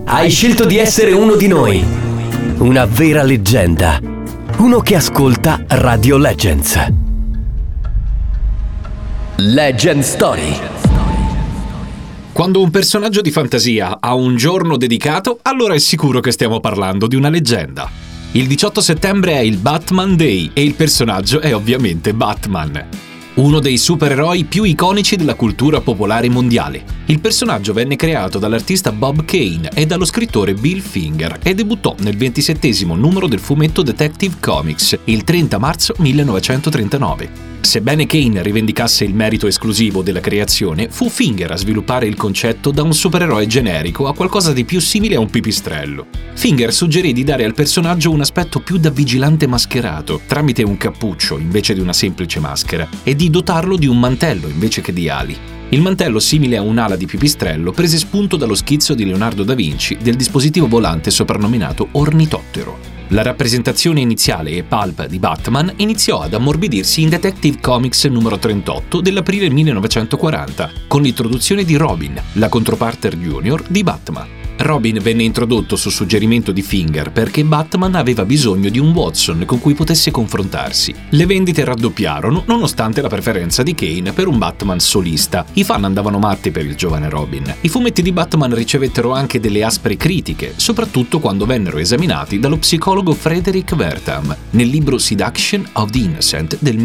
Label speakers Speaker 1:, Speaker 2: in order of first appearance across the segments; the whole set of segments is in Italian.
Speaker 1: Hai scelto di essere uno di noi. Una vera leggenda. Uno che ascolta Radio Legends. Legend Story.
Speaker 2: Quando un personaggio di fantasia ha un giorno dedicato, allora è sicuro che stiamo parlando di una leggenda. Il 18 settembre è il Batman Day e il personaggio è ovviamente Batman, uno dei supereroi più iconici della cultura popolare mondiale. Il personaggio venne creato dall'artista Bob Kane e dallo scrittore Bill Finger e debuttò nel 27° numero del fumetto Detective Comics il 30 marzo 1939. Sebbene Kane rivendicasse il merito esclusivo della creazione, fu Finger a sviluppare il concetto da un supereroe generico a qualcosa di più simile a un pipistrello. Finger suggerì di dare al personaggio un aspetto più da vigilante mascherato, tramite un cappuccio invece di una semplice maschera, e di dotarlo di un mantello invece che di ali. Il mantello, simile a un'ala di pipistrello, prese spunto dallo schizzo di Leonardo da Vinci del dispositivo volante soprannominato ornitottero. La rappresentazione iniziale e pulp di Batman iniziò ad ammorbidirsi in Detective Comics numero 38 dell'aprile 1940, con l'introduzione di Robin, la controparte junior di Batman. Robin venne introdotto su suggerimento di Finger perché Batman aveva bisogno di un Watson con cui potesse confrontarsi. Le vendite raddoppiarono nonostante la preferenza di Kane per un Batman solista. I fan andavano matti per il giovane Robin. I fumetti di Batman ricevettero anche delle aspre critiche, soprattutto quando vennero esaminati dallo psicologo Frederick Wertham nel libro Seduction of the Innocent del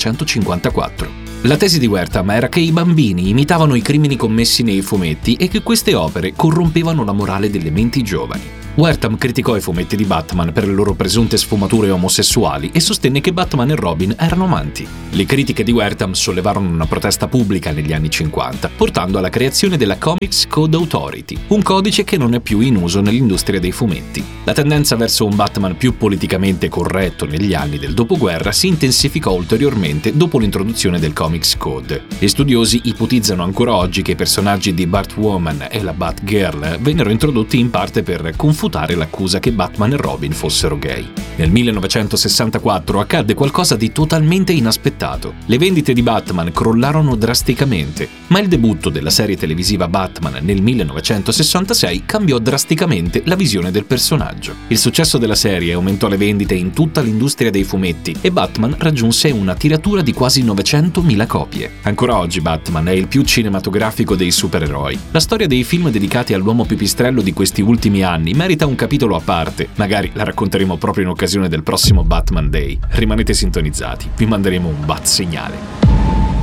Speaker 2: 1954. La tesi di Wertham era che i bambini imitavano i crimini commessi nei fumetti e che queste opere corrompevano la morale delle menti giovani. Wertham criticò i fumetti di Batman per le loro presunte sfumature omosessuali e sostenne che Batman e Robin erano amanti. Le critiche di Wertham sollevarono una protesta pubblica negli anni 50, portando alla creazione della Comics Code Authority, un codice che non è più in uso nell'industria dei fumetti. La tendenza verso un Batman più politicamente corretto negli anni del dopoguerra si intensificò ulteriormente dopo l'introduzione del Comics Code. Gli studiosi ipotizzano ancora oggi che i personaggi di Batwoman e la Batgirl vennero introdotti in parte per confutare l'accusa che Batman e Robin fossero gay. Nel 1964 accadde qualcosa di totalmente inaspettato. Le vendite di Batman crollarono drasticamente, ma il debutto della serie televisiva Batman nel 1966 cambiò drasticamente la visione del personaggio. Il successo della serie aumentò le vendite in tutta l'industria dei fumetti e Batman raggiunse una tiratura di quasi 900.000 copie. Ancora oggi Batman è il più cinematografico dei supereroi. La storia dei film dedicati all'uomo pipistrello di questi ultimi anni merita un capitolo a parte, magari la racconteremo proprio in occasione del prossimo Batman Day. Rimanete sintonizzati, vi manderemo un bat segnale.